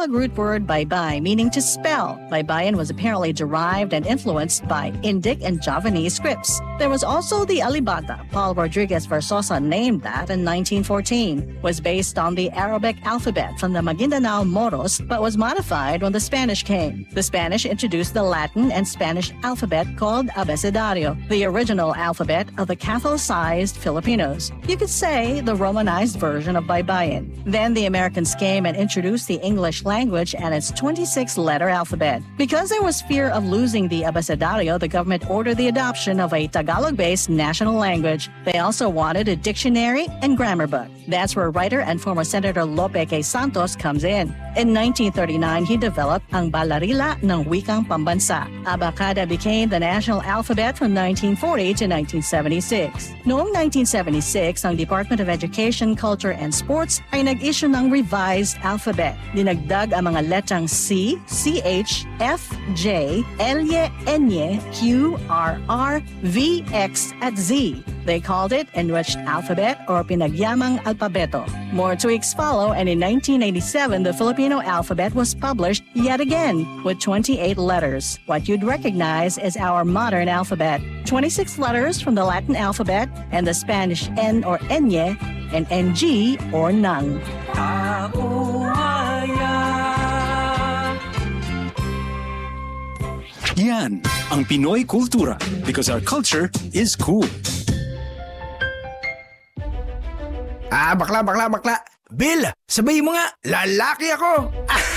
Tagalog root word baybay, meaning to spell. Baybayin was apparently derived and influenced by Indic and Javanese scripts. There was also the Alibata. Paul Rodriguez Versosa named that in 1914. Was based on the Arabic alphabet from the Maguindanao Moros, but was modified when the Spanish came. The Spanish introduced the Latin and Spanish alphabet called abecedario, the original alphabet of the Catholicized Filipinos. You could say the Romanized version of Baybayin. Then the Americans came and introduced the English language and its 26-letter alphabet. Because there was fear of losing the abecedario, the government ordered the adoption of a Tagalog-based national language. They also wanted a dictionary and grammar book. That's where writer and former Senator Lope K. Santos comes in. In 1939, he developed ang Balarila ng Wikang Pambansa. Abacada became the national alphabet from 1940 to 1976. Noong 1976, ang Department of Education, Culture, and Sports ay nag-issue ng revised alphabet. Dinagdag ang mga letrang C, CH, F, J, L, N, Q, R, R, V, X, at Z. They called it Enriched Alphabet or Pinagyamang Alpabeto. More tweaks follow, and in 1987, the Filipino alphabet was published yet again with 28 letters. What you'd recognize is our modern alphabet. 26 letters from the Latin alphabet and the Spanish N or Enye and NG or nang. Yan ang Pinoy Kultura because our culture is cool. Bakla. Bill, sabihin mo nga, lalaki ako.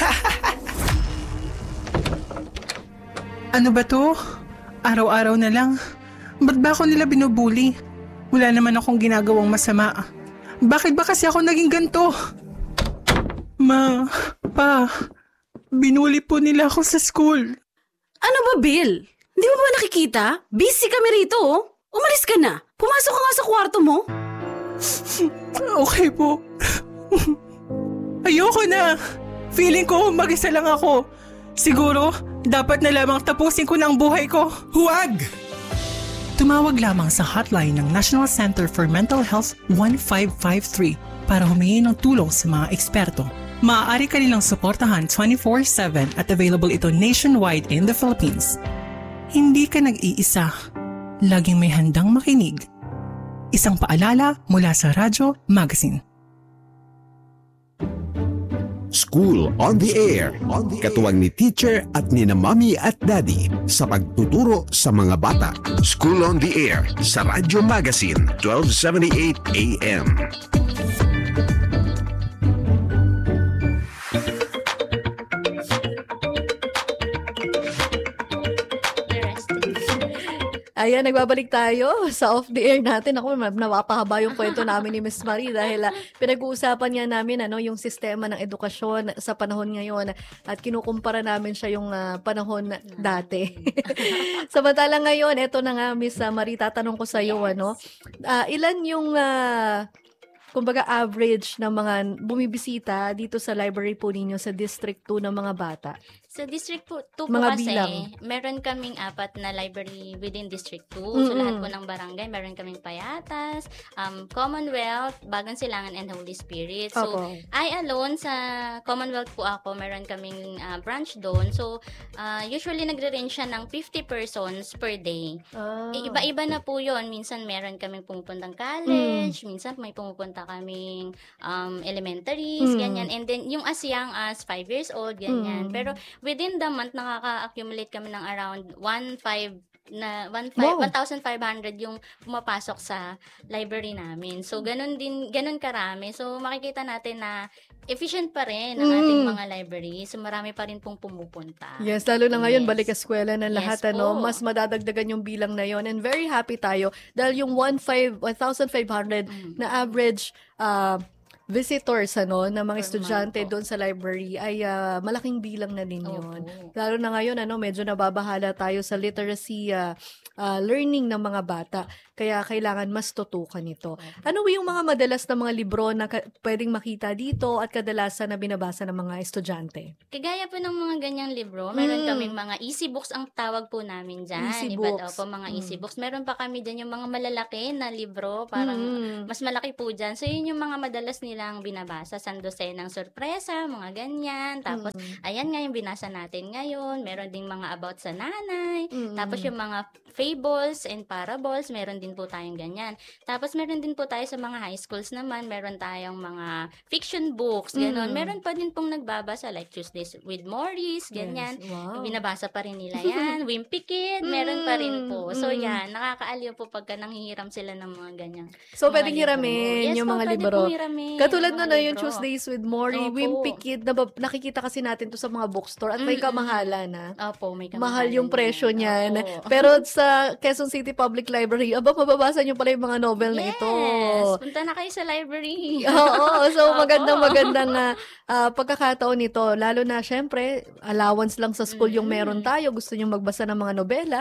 Ano ba to? Araw-araw na lang. Ba't ba ako nila binubuli? Wala naman akong ginagawang masama. Bakit ba kasi ako naging ganito? Ma, pa, binuli po nila ako sa school. Ano ba, Bill? Hindi mo ba nakikita? Busy kami rito, oh. Umalis ka na. Pumasok ka nga sa kwarto mo. Okay po. Ayoko na. Feeling ko mag-isa lang ako. Siguro, dapat na lamang tapusin ko ng buhay ko. Huwag! Tumawag lamang sa hotline ng National Center for Mental Health 1553 para humingi ng tulong sa mga eksperto. Maaari ka nilang suportahan 24/7 at available ito nationwide in the Philippines. Hindi ka nag-iisa. Laging may handang makinig. Isang paalala mula sa Radyo Magazine. School on the Air. Katuwang ni teacher at ni na mommy at daddy sa pagtuturo sa mga bata. School on the Air sa Radyo Magazine 1278 AM. Ayan, nagbabalik tayo sa off the air natin. Ako, napapahaba yung kwento namin ni Miss Marie dahil pinag-uusapan niya namin yung sistema ng edukasyon sa panahon ngayon at kinukumpara namin siya yung panahon dati. Samantala ngayon, eto na nga Miss Marie, tatanong ko sa iyo, ilan yung kumbaga average ng mga bumibisita dito sa library po ninyo sa District 2 ng mga bata? Sa District 2 po Mga kasi, bilang. meron kaming 4 na library within District 2. So, lahat po ng barangay, meron kaming Payatas, Commonwealth, Bagong Silangan, and Holy Spirit. So, I alone sa Commonwealth po ako, meron kaming branch doon. So, usually nagre-range siya ng 50 persons per day. Iba-iba na po yun. Minsan meron kaming pumupuntang college, minsan may pumupunta kaming elementaries, ganyan. And then, yung as young as 5 years old, ganyan. Pero, within the month, nakaka-accumulate kami ng around 1,500 yung pumapasok sa library namin. So, ganun karami. So, makikita natin na efficient pa rin ang ating mga library. So, marami pa rin pong pumupunta. Yes, lalo na ngayon, balik eskwela na lahat, Yes po. mas madadagdagan yung bilang na yon. And very happy tayo dahil yung 1,500 na average visitors na mga estudyante doon sa library ay malaking bilang na din yun. Lalo na ngayon medyo nababahala tayo sa literacy learning ng mga bata. Kaya kailangan mas tutukan ito. Ano yung mga madalas na mga libro na pwedeng makita dito at kadalasan na binabasa ng mga estudyante? Kagaya po ng mga ganyang libro, meron kaming mga easy books ang tawag po namin dyan. Easy Iba books. daw po mga easy books. Meron pa kami dyan yung mga malalaki na libro, parang mas malaki po dyan. So, yun yung mga madalas nila nilang binabasa. Sandosenang sorpresa, mga ganyan. Tapos, ayan nga yung binasa natin ngayon. Meron ding mga about sa nanay. Tapos yung mga fables and parables, meron din po tayong ganyan. Tapos meron din po tayo sa mga high schools naman, meron tayong mga fiction books, gano'n. Meron pa din pong nagbabasa like Tuesdays with Morris, ganyan. Yes. Wow. Binabasa pa rin nila yan. Wimpy Kid, meron pa rin po. So yan, nakakaaliw po pagka nanghihiram sila ng mga ganyan. So, pwedeng hiramin yung mga libro. Hiramin, Katulad yung na yung libro. Tuesdays with Maury, Opo. Wimpy Kid, nakikita kasi natin to sa mga bookstore at may kamahalan na. Opo, may kamahalan. Mahal yung presyo yan. niyan. Opo. Pero sa Quezon City Public Library, mababasa nyo pala yung mga novel na ito. Yes, punta na kayo sa library. Oo, so Opo. magandang pagkakataon nito. Lalo na, syempre, allowance lang sa school yung meron tayo. Gusto nyo magbasa ng mga nobela.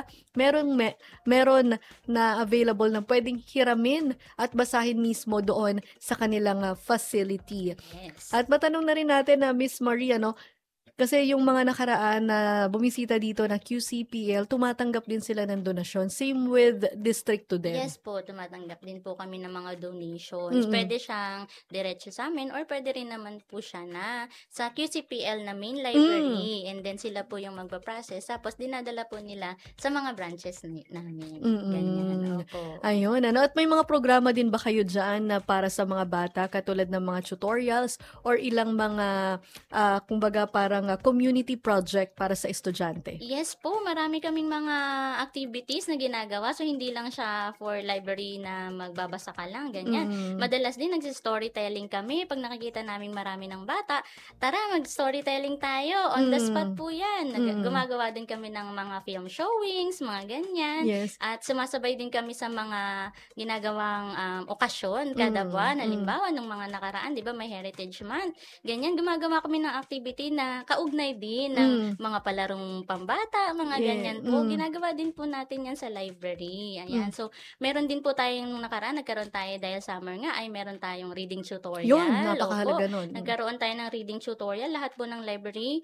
Meron na available na pwedeng hiramin at basahin mismo doon sa kanilang facility. Yes. At matanong na rin natin na Miss Maria, kasi yung mga nakaraan na bumisita dito na QCPL, tumatanggap din sila ng donasyon. Same with District 2 din. Yes po, tumatanggap din po kami ng mga donations. Pwede siyang diretso sa amin or pwede rin naman po siya na sa QCPL na main library and then sila po yung magpa-process tapos dinadala po nila sa mga branches namin. Ganyan. Opo. Ayun, at may mga programa din ba kayo dyan na para sa mga bata katulad ng mga tutorials or ilang mga kumbaga parang community project para sa estudyante? Yes po, marami kaming mga activities na ginagawa. So, hindi lang siya for library na magbabasa ka lang, ganyan. Madalas din nagsi-storytelling kami. Pag nakikita namin marami ng bata, tara, mag-storytelling tayo. On the spot po yan. Gumagawa din kami ng mga film showings, mga ganyan. Yes. At sumasabay din kami sa mga ginagawang okasyon kada buwan. Halimbawa, nung mga nakaraan, di ba, may Heritage Month. Ganyan, gumagawa kami ng activity na kaugnay din ng mga palarong pambata, mga ganyan po. Ginagawa din po natin yan sa library. Ayan. So, meron din po tayong nakaraan, nagkaroon tayo dahil summer nga, ay meron tayong reading tutorial. Yun, napakahalaga nun. Nagkaroon tayo ng reading tutorial. Lahat po ng library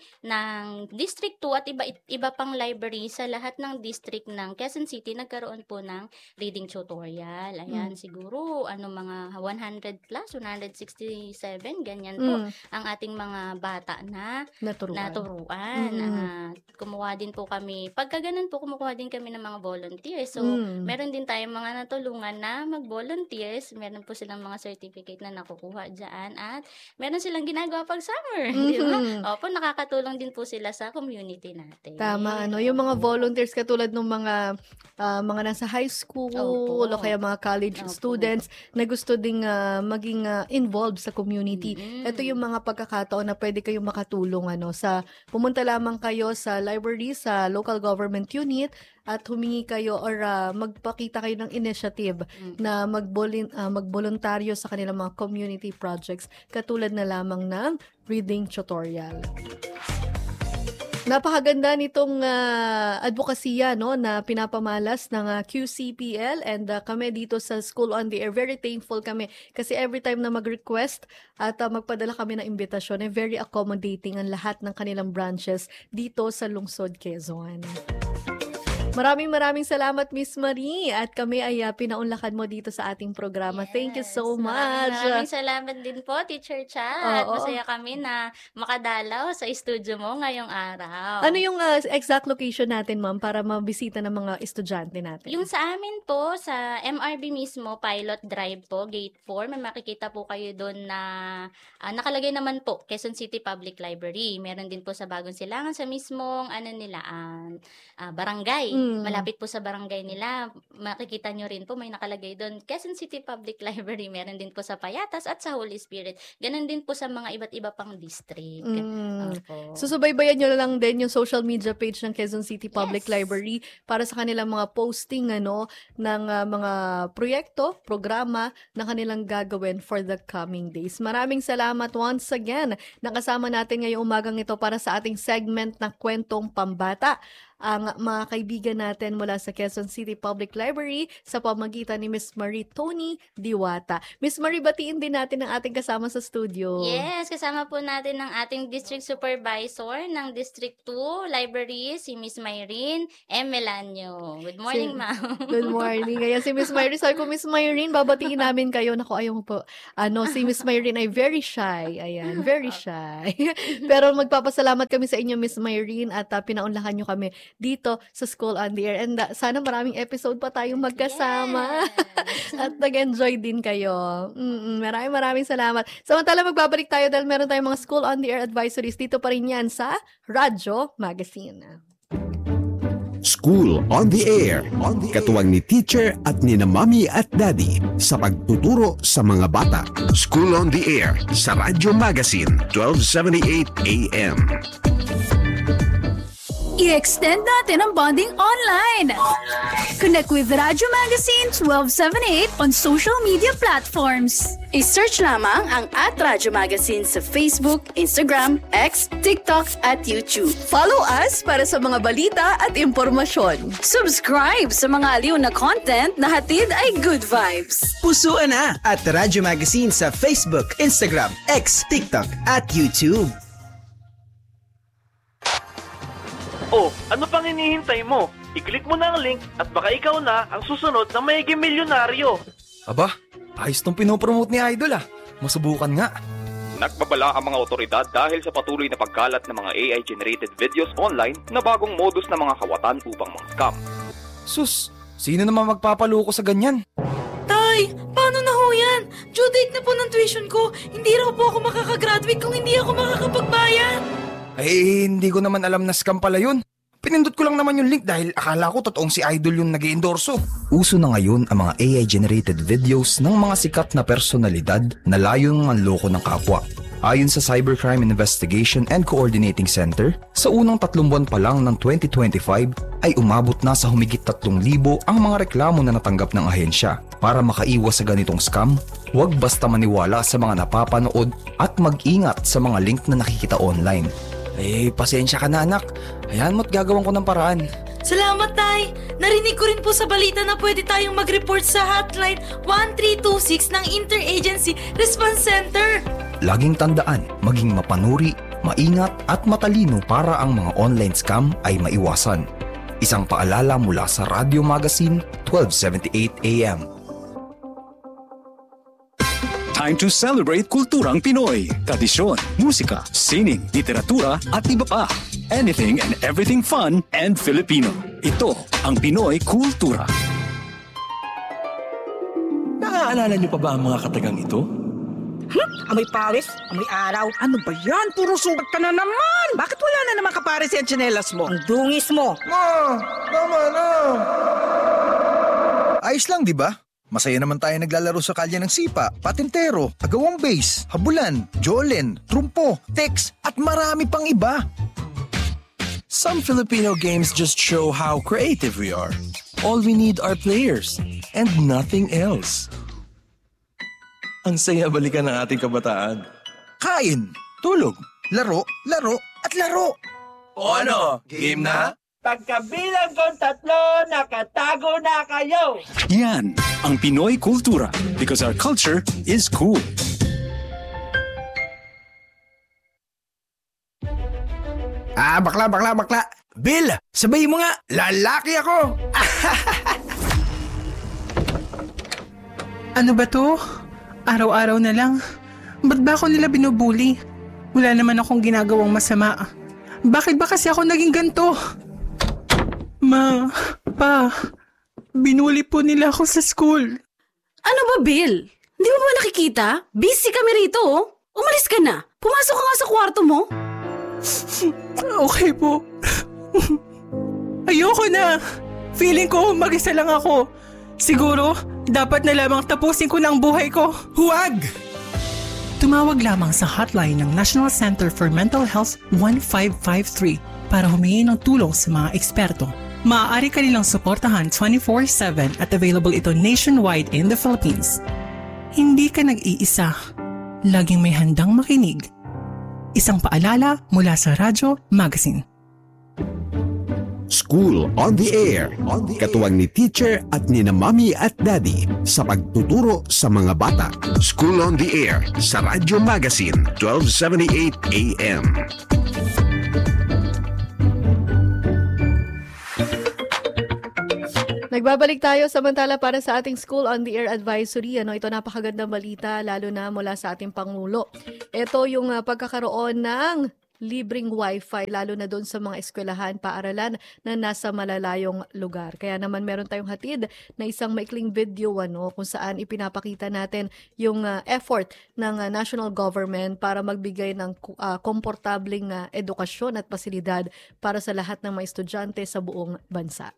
ng District 2 at iba pang library sa lahat ng district ng Quezon City, nagkaroon po ng reading tutorial. Ayan, siguro, mga 100 plus, 167, ganyan po, ang ating mga bata na naturuan. Kumuha din po kami. Pagka ganun po, kumukuha din kami ng mga volunteers. So, meron din tayong mga natulungan na mag-volunteers. Meron po silang mga certificate na nakukuha dyan. At meron silang ginagawa pag summer. Di ba? Opo, nakakatulong din po sila sa community natin. Tama, yung mga volunteers katulad ng mga nasa high school o kaya mga college students na gusto ding maging involved sa community. Ito yung mga pagkakataon na pwede kayong makatulong pumunta lamang kayo sa library, sa local government unit at humingi kayo or magpakita kayo ng initiative na magboluntaryo sa kanilang mga community projects katulad na lamang ng reading tutorial. Napakaganda nitong advokasya na pinapamalas ng QCPL and kami dito sa School on the Air, very thankful kami kasi every time na mag-request at magpadala kami ng imbitasyon, very accommodating ang lahat ng kanilang branches dito sa Lungsod, Quezon. Maraming salamat, Miss Marie. At kami ay pinaunlakan mo dito sa ating programa. Yes. Thank you so much. Maraming salamat din po, Teacher Cha. At masaya kami na makadalaw sa studio mo ngayong araw. Ano yung exact location natin, ma'am, para mabisita ng mga estudyante natin? Yung sa amin po, sa MRB mismo, Pilot Drive po, Gate 4, may makikita po kayo doon na nakalagay naman po, Quezon City Public Library. Meron din po sa Bagong Silangan sa mismong barangay. Malapit po sa barangay nila. Makikita nyo rin po, may nakalagay doon, Quezon City Public Library. Meron din po sa Payatas at sa Holy Spirit. Ganon din po sa mga iba't iba pang district. Susubaybayan nyo lang din yung social media page ng Quezon City Public Library para sa kanilang mga posting ng mga proyekto, programa na kanilang gagawin for the coming days. Maraming salamat once again. Nakasama natin ngayong umagang ito para sa ating segment na Kwentong Pambata. Ang mga kaibigan natin mula sa Quezon City Public Library sa pamagitan ni Miss Marie Tony Diwata. Miss Marie, batiin din natin ang ating kasama sa studio. Yes, kasama po natin ang ating District supervisor ng District 2 Library, si Miss Myrene M. Melanio. Good morning, ma'am. Good morning. Ngayon si Miss Myrene, sabi ko, Miss Myrene, babatiin namin kayo. Naku, ayaw mo po. Si Miss Myrene ay very shy. Ayan, very shy. Pero magpapasalamat kami sa inyo, Miss Myrene, at pinaunlahan nyo kami dito sa School on the Air. And sana maraming episode pa tayong magkasama. Yes. At nag-enjoy din kayo. Maraming salamat. Samantala, magbabalik tayo dahil meron tayong mga School on the Air advisories. Dito pa rin yan sa Radyo Magazine. School on the Air. Katuwang ni teacher at ni na mommy at daddy sa pagtuturo sa mga bata. School on the Air sa Radyo Magazine, 1278 AM. I-extend natin ang bonding online. Connect with Radyo Magazine 1278 on social media platforms. I-search lamang ang @Radyo Magazine sa Facebook, Instagram, X, TikTok at YouTube. Follow us para sa mga balita at impormasyon. Subscribe sa mga aliw na content na hatid ay good vibes. Pusuan na at Radyo Magazine sa Facebook, Instagram, X, TikTok at YouTube. Oh, ano pang hinihintay mo? I-click mo na ang link at baka ikaw na ang susunod na mayiging milyonaryo. Aba, ayos tong pinopromote ni Idol ah. Masubukan nga. Nagbabala ang mga otoridad dahil sa patuloy na pagkalat ng mga AI-generated videos online na bagong modus ng mga kawatan upang mga-scam. Sus, sino naman magpapaloko sa ganyan? Tay, paano na ho yan? Due date na po ng tuition ko. Hindi raw po ako makakagraduate kung hindi ako makakapagbayad. Eh, hindi ko naman alam na scam pala yun. Pinindot ko lang naman yung link dahil akala ko totoong si Idol yung nag-iendorso. Uso na ngayon ang mga AI-generated videos ng mga sikat na personalidad na layong manloko ng kapwa. Ayon sa Cybercrime Investigation and Coordinating Center, sa unang 3 buwan pa lang ng 2025 ay umabot na sa humigit 3,000 ang mga reklamo na natanggap ng ahensya. Para makaiwas sa ganitong scam, huwag basta maniwala sa mga napapanood at mag-ingat sa mga link na nakikita online. Eh, pasensya ka na anak. Hayaan mo't gagawin ko ng paraan. Salamat, Tay. Narinig ko rin po sa balita na pwede tayong mag-report sa hotline 1326 ng Interagency Response Center. Laging tandaan, maging mapanuri, maingat at matalino para ang mga online scam ay maiwasan. Isang paalala mula sa Radyo Magazine, 1278 AM. Time to celebrate kulturang Pinoy. Tradisyon, musika, sining, literatura at iba pa. Anything and everything fun and Filipino. Ito ang Pinoy Kultura. Naaalala niyo pa ba ang mga katagang ito? Amoy pawis, amoy araw. Ano ba yan? Puro sugat ka na naman. Bakit wala na naman kapares yung tsinelas mo? Ang dungis mo. Ma, tama na. Ayos lang, di ba? Masaya naman tayo naglalaro sa kalye ng sipa, patintero, agawang base, habulan, jolen, trumpo, text, at marami pang iba. Some Filipino games just show how creative we are. All we need are players and nothing else. Ang saya balikan ng ating kabataan. Kain, tulog, laro, at laro. O ano, game na? Pagkabilang kong 3, nakatago na kayo! Yan ang Pinoy Kultura because our culture is cool. Bakla. Bill, sabayin mo nga, lalaki ako. Ano ba to? Araw-araw na lang. Ba't ba ako nila binubuli? Wala naman akong ginagawang masama. Bakit ba kasi ako naging ganito? Ma, pa, binuli po nila ako sa school. Ano ba, Bill? Hindi mo ba nakikita? Busy kami rito, oh. Umalis ka na. Pumasok ka nga sa kwarto mo. Okay po. Ayoko na. Feeling ko mag-isa lang ako. Siguro, dapat na lamang tapusin ko na ang buhay ko. Huwag! Tumawag lamang sa hotline ng National Center for Mental Health 1553 para humingi ng tulong sa mga eksperto. Maaari ka nilang suportahan 24/7 at available ito nationwide in the Philippines. Hindi ka nag-iisa. Laging may handang makinig. Isang paalala mula sa Radyo Magazine. School on the Air. Katuwang ni teacher at ni na mommy at daddy sa pagtuturo sa mga bata. School on the Air sa Radyo Magazine 1278 AM. Nagbabalik tayo samantala para sa ating School on the Air Advisory. Ito napakagandang balita lalo na mula sa ating Pangulo. Ito yung pagkakaroon ng libreng wifi lalo na doon sa mga eskwelahan, paaralan na nasa malalayong lugar. Kaya naman meron tayong hatid na isang maikling video kung saan ipinapakita natin yung effort ng national government para magbigay ng komportabling edukasyon at pasilidad para sa lahat ng mga estudyante sa buong bansa.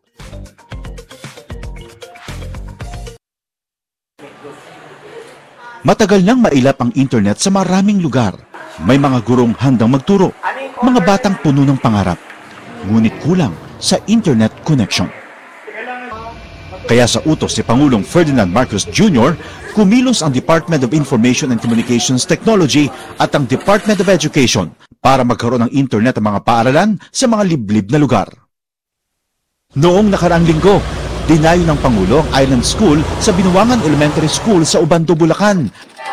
Matagal nang mailap ang internet sa maraming lugar. May mga gurong handang magturo, mga batang puno ng pangarap, ngunit kulang sa internet connection. Kaya sa utos ni Pangulong Ferdinand Marcos Jr., kumilos ang Department of Information and Communications Technology at ang Department of Education para magkaroon ng internet ang mga paaralan sa mga liblib na lugar. Noong nakaraang linggo, dinayo ng Pangulo ang Island School sa Binuangan Elementary School sa Ubando, Bulacan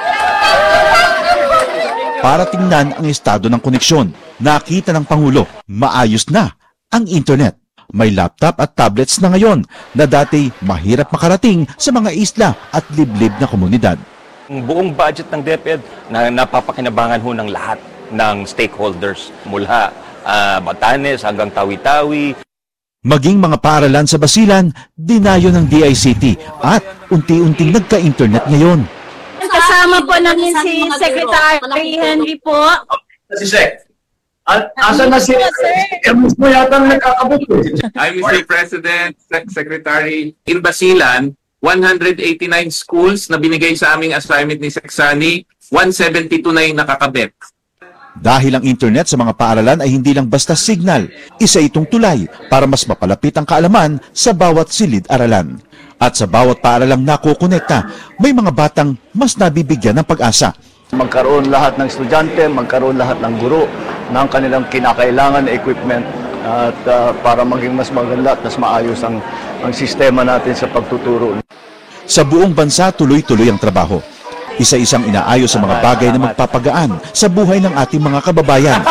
para tingnan ang estado ng koneksyon. Nakita ng Pangulo, maayos na ang internet. May laptop at tablets na ngayon na dati mahirap makarating sa mga isla at liblib na komunidad. Ang buong budget ng DepEd na napapakinabangan ho ng lahat ng stakeholders mula Batanes hanggang Tawi-Tawi. Maging mga paaralan sa Basilan, dinayo ng DICT at unti-unting nagka-internet ngayon. Kasama po namin si Secretary Henry po. Si Sec. Asa na si Ernest mo yata nakakabuto. Mr. President, Secretary, in Basilan, 189 schools na binigay sa aming assignment ni Seksani, 172 na yung nakakabit. Dahil ang internet sa mga paaralan ay hindi lang basta signal, isa itong tulay para mas mapalapit ang kaalaman sa bawat silid-aralan. At sa bawat paaralang nakukonekta, may mga batang mas nabibigyan ng pag-asa. Magkaroon lahat ng estudyante, magkaroon lahat ng guro ng kanilang kinakailangan na equipment at para maging mas maganda at mas maayos ang sistema natin sa pagtuturo. Sa buong bansa, tuloy-tuloy ang trabaho. Isa-isang inaayos sa mga bagay na magpapagaan sa buhay ng ating mga kababayan.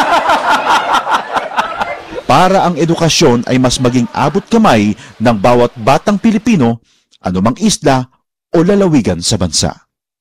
Para ang edukasyon ay mas maging abot kamay ng bawat batang Pilipino, anumang isla o lalawigan sa bansa.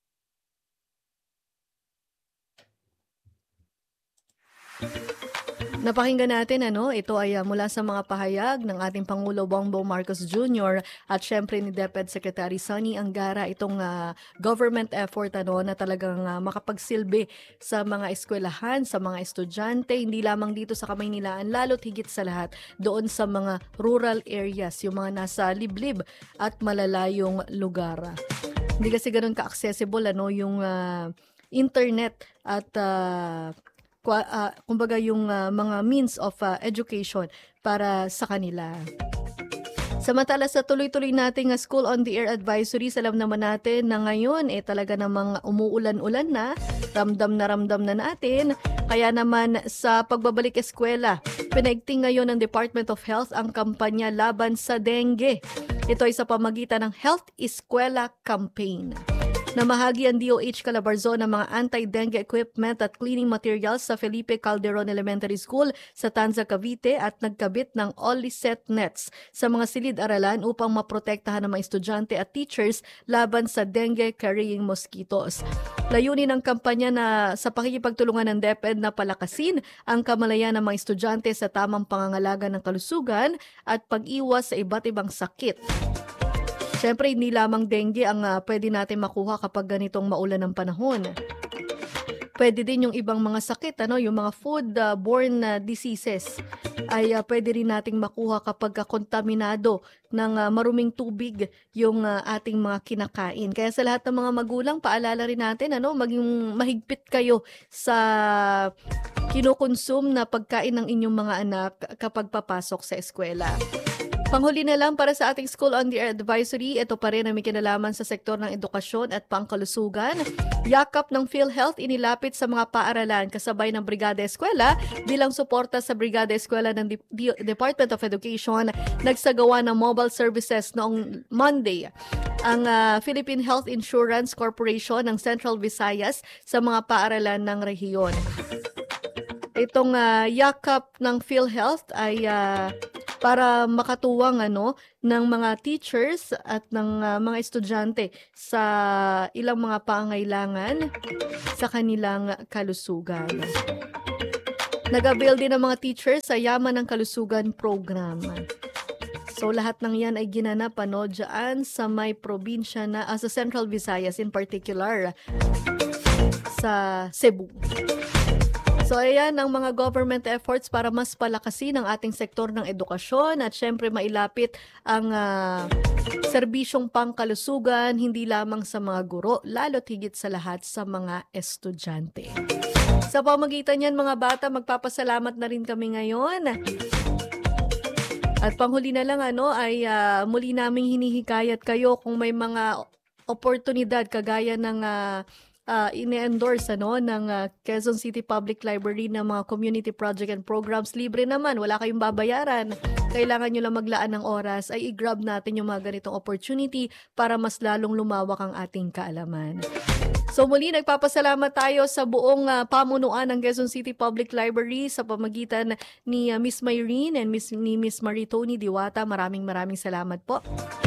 Napakinggan natin, ito ay mula sa mga pahayag ng ating Pangulo Bongbong Marcos Jr. at syempre ni DepEd Secretary Sonny Angara, itong government effort na talagang makapagsilbi sa mga eskwelahan, sa mga estudyante, hindi lamang dito sa Kamaynilaan, lalo't higit sa lahat doon sa mga rural areas, yung mga nasa liblib at malalayong lugar. Hindi kasi ganun ka-accessible yung internet at kumbaga yung mga means of education para sa kanila. Samantala sa tuloy-tuloy nating School on the Air Advisory, alam naman natin na ngayon talaga namang umuulan-ulan na, ramdam na natin. Kaya naman sa pagbabalik eskwela, pinaigting ngayon ng Department of Health ang kampanya laban sa dengue. Ito ay sa pamagitan ng Health Eskwela Campaign. Namahagi ang DOH Calabarzon ng mga anti-dengue equipment at cleaning materials sa Felipe Calderon Elementary School sa Tanza, Cavite at nagkabit ng Oliset nets sa mga silid-aralan upang maprotektahan ng mga estudyante at teachers laban sa dengue-carrying mosquitoes. Layunin ng kampanya na sa pakikipagtulungan ng DepEd na palakasin ang kamalayan ng mga estudyante sa tamang pangangalaga ng kalusugan at pag-iwas sa iba't ibang sakit. Siyempre, hindi lamang dengue ang pwede natin makuha kapag ganitong maulan ng panahon. Pwede din yung ibang mga sakit, yung mga food-borne diseases ay pwede rin nating makuha kapag kontaminado ng maruming tubig yung ating mga kinakain. Kaya sa lahat ng mga magulang, paalala rin natin, maging mahigpit kayo sa kinukonsume na pagkain ng inyong mga anak kapag papasok sa eskwela. Panghuli na lang para sa ating School on the Air Advisory, ito pa rin ang may kinalaman sa sektor ng edukasyon at pangkalusugan. Yakap ng PhilHealth inilapit sa mga paaralan kasabay ng Brigada Eskwela bilang suporta sa Brigada Eskwela ng Department of Education. Nagsagawa ng mobile services noong Monday ang Philippine Health Insurance Corporation ng Central Visayas sa mga paaralan ng rehiyon. Itong yakap ng PhilHealth ay para makatuwang ng mga teachers at ng mga estudyante sa ilang mga pangailangan sa kanilang kalusugan. Nag-avail din ng mga teachers sa Yaman ng Kalusugan Program. So lahat ng yan ay ginanap dyan sa may probinsya na sa Central Visayas, in particular sa Cebu. So ayan ang mga government efforts para mas palakasin ang ating sektor ng edukasyon at syempre mailapit ang serbisyong pangkalusugan hindi lamang sa mga guro, lalo't higit sa lahat sa mga estudyante. Sa pamagitan niyan mga bata, magpapasalamat na rin kami ngayon. At panghuli na lang ay muli naming hinihikayat kayo kung may mga oportunidad kagaya ng ine-endorse ng Quezon City Public Library ng mga community project and programs. Libre naman, wala kayong babayaran. Kailangan nyo lang maglaan ng oras, ay i-grab natin yung mga ganitong opportunity para mas lalong lumawak ang ating kaalaman. So muli, nagpapasalamat tayo sa buong pamunuan ng Quezon City Public Library sa pamagitan ni Miss Mayrene and ni Miss Marie Tony Diwata. Maraming salamat po.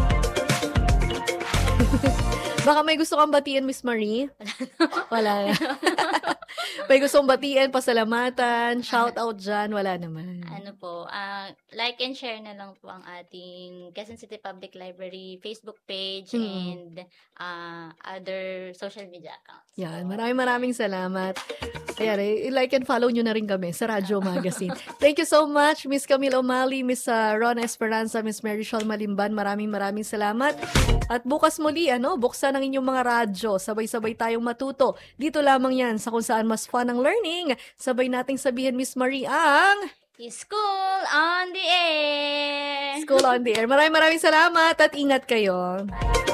Baka may gusto kang batiin, Miss Marie? Wala na. May gusto kang batiin, pasalamatan, shout out dyan, wala naman. Like and share na lang po ang ating Quezon City Public Library Facebook page and other social media accounts. Yan, maraming salamat. Ayan, like and follow nyo na rin kami sa Radyo Magazine. Thank you so much, Miss Camille O'Malley, Miss Rona Esperanza, Miss Mary Shawl Malimban. Maraming salamat. At bukas muli, buksan ang inyong mga radyo. Sabay-sabay tayong matuto. Dito lamang yan sa kung saan mas fun ang learning. Sabay nating sabihin, Miss Marie, ang School on the Air! School on the Air. Maraming salamat at ingat kayo.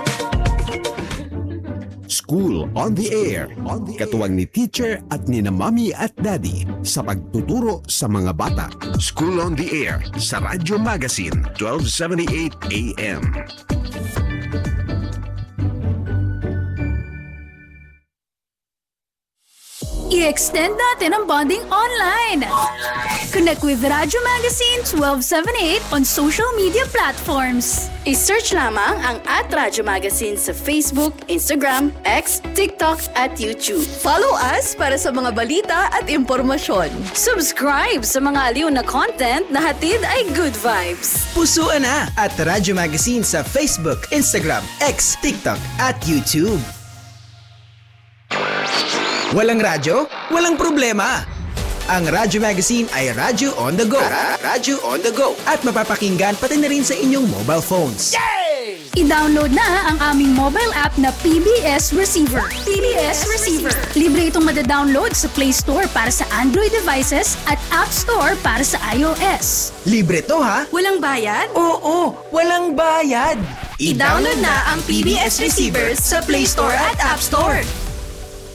School on the Air. Katuwang ni teacher at ni na mommy at daddy sa pagtuturo sa mga bata. School on the Air sa Radyo Magazine 1278 AM. I-extend natin ang bonding online. Connect with Radyo Magazine 1278 on social media platforms. I-search lamang ang @Radyo Magazine sa Facebook, Instagram, X, TikTok at YouTube. Follow us para sa mga balita at impormasyon. Subscribe sa mga aliw na content na hatid ay good vibes. Pusuan na @Radyo Magazine sa Facebook, Instagram, X, TikTok at YouTube. Walang radyo? Walang problema! Ang Radyo Magazine ay radyo on the go. Radyo on the go. At mapapakinggan pati na rin sa inyong mobile phones. Yay! I-download na ang aming mobile app na PBS Receiver. PBS Receiver. Libre itong madadownload sa Play Store para sa Android devices at App Store para sa iOS. Libre to ha? Walang bayad? Oo, walang bayad. I-download na ang PBS Receiver sa Play Store at App Store.